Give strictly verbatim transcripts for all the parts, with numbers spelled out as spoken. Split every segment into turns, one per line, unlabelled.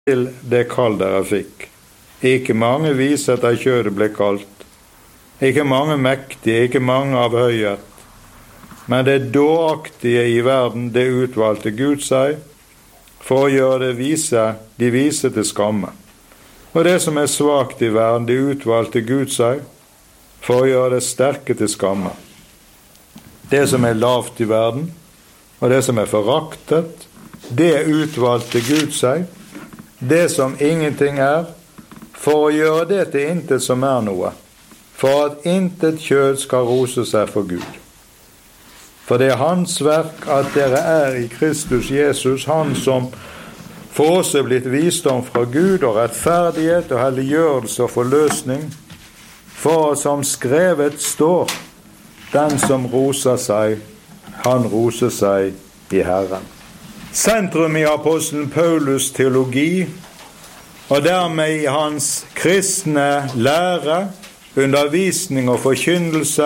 til det kall dere fikk. Ikke mange vise etter kjødet ble kalt, ikke mange mektige, ikke mange av høyhet, men det dåaktige i verden, det utvalgte Gud seg, for å gjøre det vise, de vise til skamme. Og det som er svakt i verden, det utvalgte Gud seg, for å gjøre det sterke til skamme. Det som er lavt i verden, og det som er foraktet, det utvalgte Gud seg, det som ingenting er, for å gjøre det til intet som er noe, for at intet kjød skal rose seg for Gud. For det er hans verk at dere er i Kristus Jesus, han som for oss er blitt visdom fra Gud og rettferdighet og helliggjørelse og forløsning, for som skrevet står, den som roser seg, han roser seg i Herren. Sentrum i apostelen Paulus teologi, og dermed i hans kristne lære, undervisning og forkynnelse,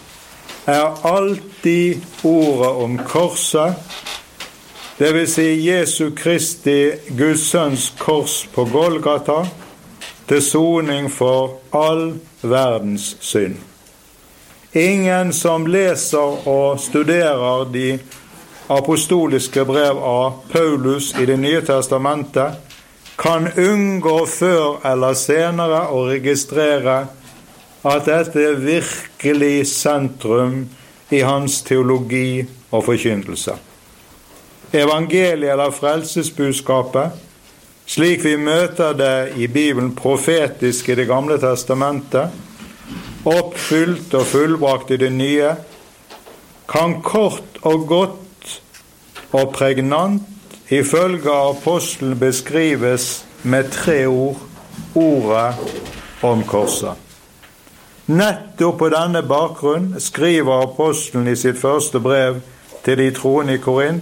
er alltid ordet om korset, det vil si Jesu Kristi, Guds sønns kors på Golgata, til soning for all verdens synd. Ingen som leser og studerer de apostoliske brev av Paulus i Det nye testamentet, kan unngå før eller senere å registrere at dette er virkelig sentrum i hans teologi og forkynnelse. Evangeliet eller frelsesbudskapet, slik vi møter det i Bibelen profetisk i Det gamle testamentet, oppfylt og fullbrakt i det nye, kan kort og godt og pregnant ifølge apostelen beskrives med tre ord, ordet om korset. Nettopp på denne bakgrunn skriver apostelen i sitt første brev til de troende i Korint: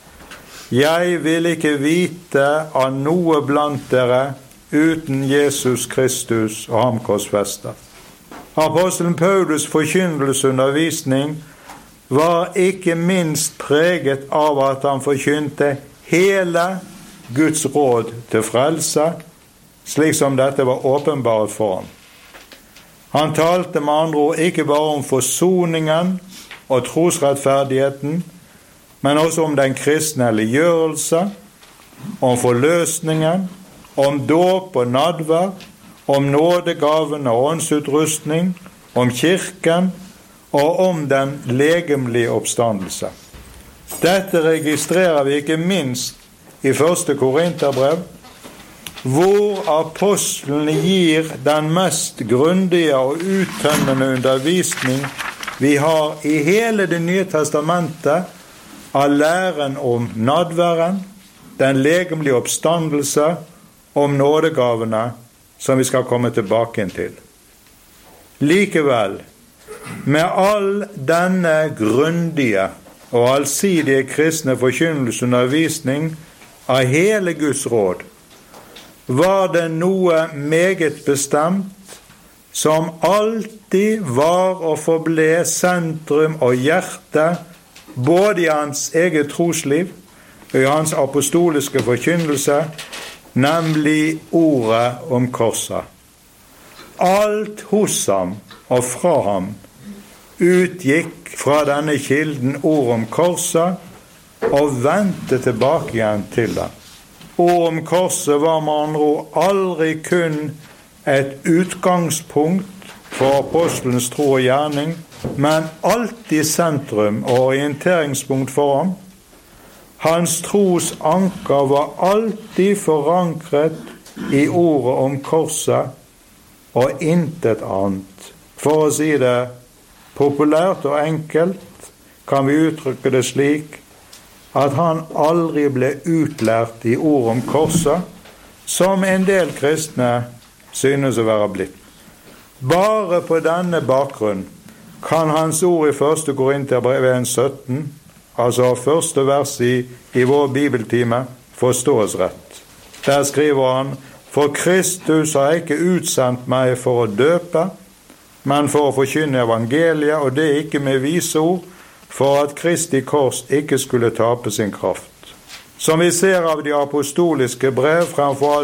Jeg vil ikke vite av noe blant dere uten Jesus Kristus og ham korsfestet. Apostelen Paulus' forkynnelsesundervisning var ikke minst preget av at han forkynte hele Guds råd til frelse, slik som dette var åpenbart for ham. Han talte med andre ord ikke bare om forsoningen og trosrettferdigheten, men også om den kristne helliggjørelse, om forløsningen, om dåp og nadvær, om nådegaven og åndsutrustning, om kirken og om den legemlige oppstandelse. Dette registrerer vi ikke minst i første Korinterbrev, hvor apostelen gir den mest grundige og uttømmende undervisning vi har i hele Det nye testamentet av læren om nadværen, den legemlige oppstandelse, om nådegavene, som vi skal komme tilbake til. Likevel, med all denne grundige og allsidige kristne forkynnelsesundervisning av hele Guds råd, var det noe meget bestemt som alltid var og forble sentrum og hjerte både i hans eget trosliv og i hans apostoliske forkynnelse, nemlig ordet om korset. Alt hos ham og fra ham utgikk fra denne kilden ord om korset og vendte tilbake igjen til den. Ord om korset var med andre ord aldri kun et utgangspunkt for apostelens tro og gjerning, men alltid sentrum og orienteringspunkt for ham. Hans tros anker var alltid forankret i ordet om korset og intet annet. For å si det populært og enkelt kan vi uttrykke det slik at han aldri ble utlært i ord om korset, som en del kristne synes å være blitt. Bare på denne bakgrunn kan hans ord i første Korinterbrev en sytten, altså første vers i, i vår bibeltime, forstås rett. Der skriver han: For Kristus har ikke utsendt meg for å døpe, men for å forkynne evangeliet, og det ikke med vise ord, for at Kristi kors ikke skulle tape sin kraft. som vi ser av de apostoliske brev, fremfor alt